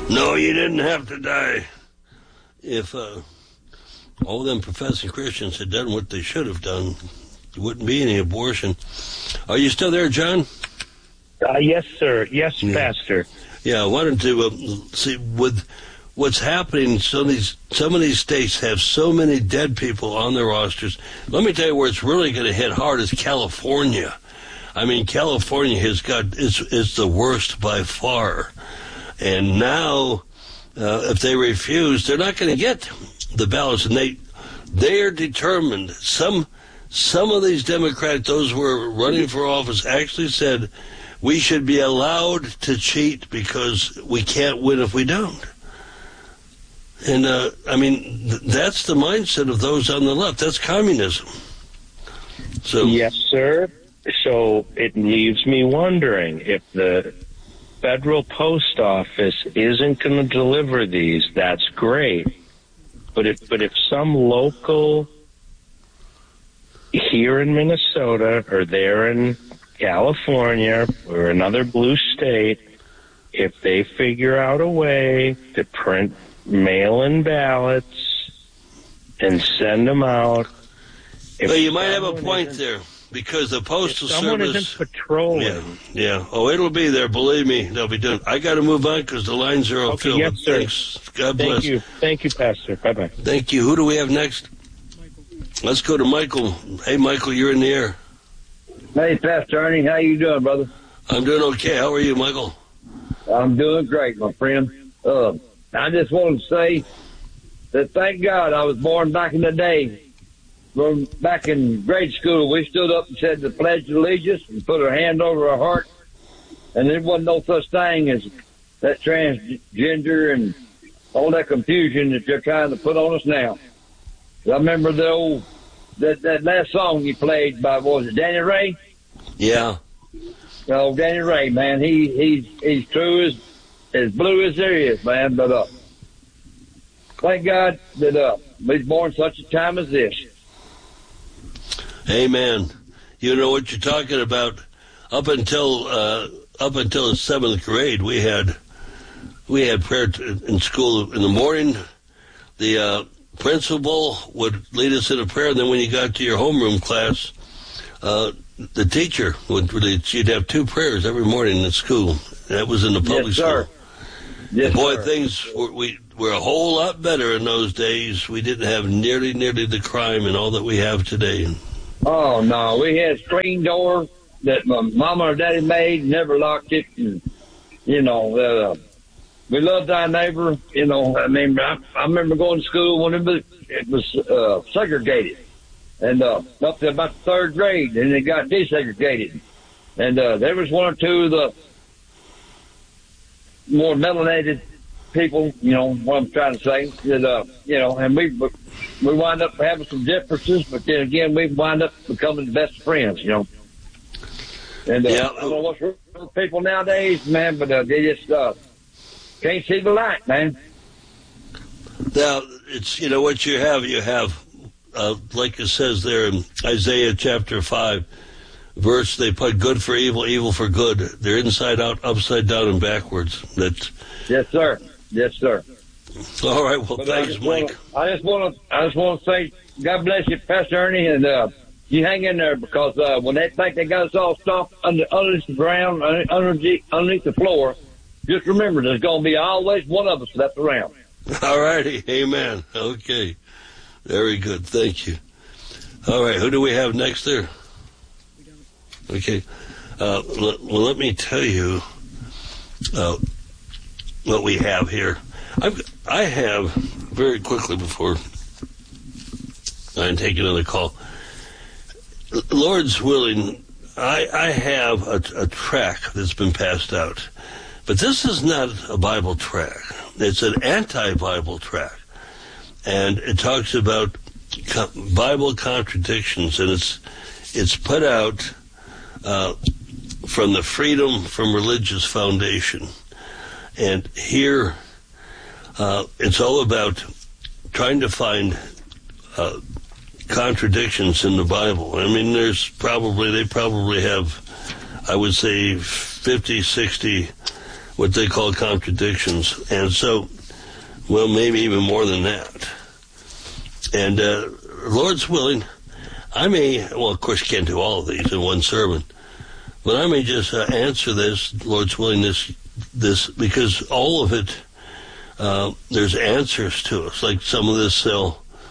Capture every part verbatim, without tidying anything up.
No, you didn't have to die. If uh, all them professing Christians had done what they should have done, there wouldn't be any abortion. Are you still there, John? Uh, yes, sir. Yes, yeah. Pastor. Yeah, I wanted to uh, see with what's happening. Some of these some of these states have so many dead people on their rosters. Let me tell you where it's really going to hit hard is California. I mean, California has got is is the worst by far, and now uh, if they refuse, they're not going to get the ballots, and they they are determined. Some some of these Democrats, those who are running for office, actually said we should be allowed to cheat because we can't win if we don't. And, uh, I mean, th- that's the mindset of those on the left. That's communism. So yes, sir. So it leaves me wondering if the federal post office isn't going to deliver these, that's great. But if, but if some local here in Minnesota or there in California or another blue state, if they figure out a way to print mail-in ballots and send them out. Well, you might have a point there because the Postal if someone Service isn't patrolling. Yeah, yeah. Oh, it'll be there. Believe me, they'll be doing. I got to move on because the lines are all okay, filled. Yes, sir. Thanks. God bless. Thank you. Thank you, Pastor. Bye-bye. Thank you. Who do we have next? Michael. Let's go to Michael. Hey, Michael, you're in the air. Hey, Pastor Ernie, how you doing, brother? I'm doing okay. How are you, Michael? I'm doing great, my friend. Uh, I just wanted to say that thank God I was born back in the day. From back in grade school, we stood up and said the Pledge of Allegiance and put our hand over our heart, and there wasn't no such thing as that transgender and all that confusion that they're trying to put on us now. I remember the old that that last song you played by, what was it, Danny Ray? Yeah. Oh, Danny Ray, man, he he's he's true as as blue as there is, man. But uh, thank God that uh, we was born such a time as this. Amen. You know what you're talking about. Up until uh, up until the seventh grade, we had we had prayer t- in school in the morning. The uh, principal would lead us in a prayer, and then when you got to your homeroom class, uh, the teacher would she'd have two prayers every morning in school. That was in the public yes, sir. school. Yes, Boy, sir. things were, we were a whole lot better in those days. We didn't have nearly nearly the crime and all that we have today. Oh no, we had a screen door that my mama or daddy made, never locked it, and you know, uh, we loved our neighbor. You know, I mean, I, I remember going to school when it was, it was uh, segregated, and uh, up to about the third grade, and it got desegregated, and uh, there was one or two of the more melanated people, you know, what I'm trying to say, that, uh, you know, and we we wind up having some differences, but then again, we wind up becoming the best friends, you know. And uh, yeah. I don't know what's wrong with people nowadays, man, but uh, they just uh, can't see the light, man. Now, it's, you know, what you have, you have, uh, like it says there in Isaiah chapter five, verse, they put good for evil, evil for good. They're inside out, upside down, and backwards. That's Yes, sir. Yes, sir. all right. Well, But thanks, I just Mike. Wanna, I just want to. I just want to say, God bless you, Pastor Ernie, and uh, you hang in there because uh, when they think they got us all stopped under underneath the ground, underneath underneath the floor, just remember there's going to be always one of us left around. All righty. Amen. Okay. Very good. Thank you. All right. Who do we have next there? Okay. Uh, l- well, let me tell you uh, what we have here. I've, I have, very quickly before I take another call, Lord's willing, I, I have a, a tract that's been passed out. But this is not a Bible tract. It's an anti-Bible tract. And it talks about co- Bible contradictions, and it's it's put out uh, from the Freedom from Religious Foundation. And here, uh, it's all about trying to find uh, contradictions in the Bible. I mean, there's probably, they probably have, I would say, fifty, sixty what they call contradictions. And so, well, maybe even more than that. And uh, Lord's willing, I may, well, of course, you can't do all of these in one sermon, but I may just uh, answer this, Lord's willing, this, this, because all of it, uh, there's answers to us. Like some of this, uh,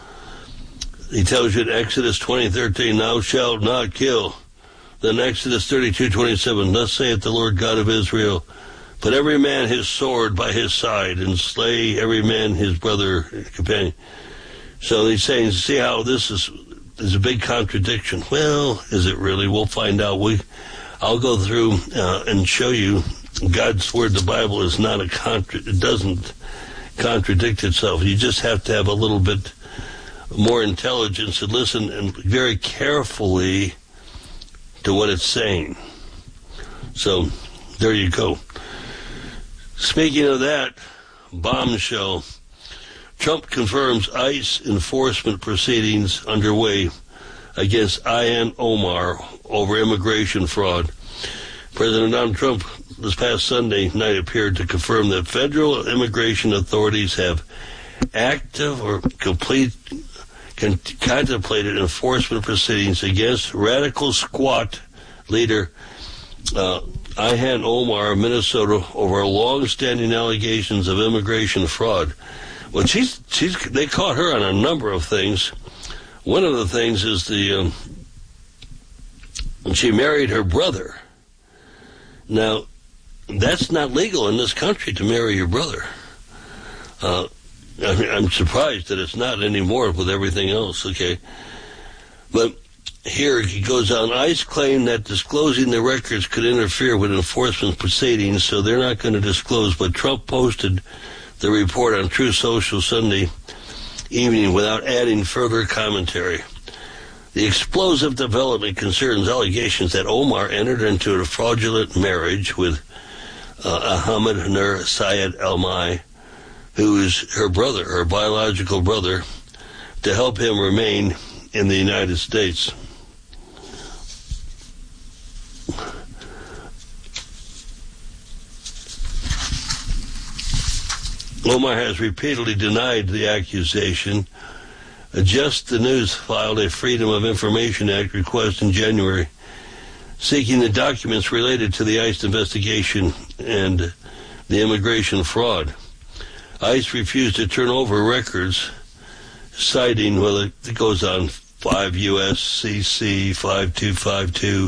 he tells you in Exodus twenty thirteen, thou shalt not kill. Then Exodus thirty-two twenty-seven, thus saith the Lord God of Israel, put every man his sword by his side, and slay every man his brother and companion. So he's saying, see how this is, is a big contradiction. Well, is it really? We'll find out. We, I'll go through uh, and show you God's Word, the Bible, is not a contra- it doesn't contradict itself. You just have to have a little bit more intelligence and listen and very carefully to what it's saying. So, there you go. Speaking of that, bombshell, Trump confirms ICE enforcement proceedings underway against Ilhan Omar over immigration fraud. President Donald Trump this past Sunday night appeared to confirm that federal immigration authorities have active or complete con- contemplated enforcement proceedings against radical squat leader uh, Ilhan Omar of Minnesota over long-standing allegations of immigration fraud. Well, she's she's they caught her on a number of things. One of the things is the um, she married her brother. Now, that's not legal in this country to marry your brother. Uh, I mean, I'm surprised that it's not anymore with everything else. Okay, but here he goes on. ICE claimed that disclosing the records could interfere with enforcement proceedings, so they're not going to disclose. But Trump posted the report on Truth Social Sunday evening without adding further commentary. The explosive development concerns allegations that Omar entered into a fraudulent marriage with uh, Ahmed Nur Syed Almai, who is her brother, her biological brother, to help him remain in the United States. Omar has repeatedly denied the accusation. Just the News filed a Freedom of Information Act request in January, seeking the documents related to the ICE investigation and the immigration fraud. ICE refused to turn over records, citing, well, it goes on, five U S C C five two five two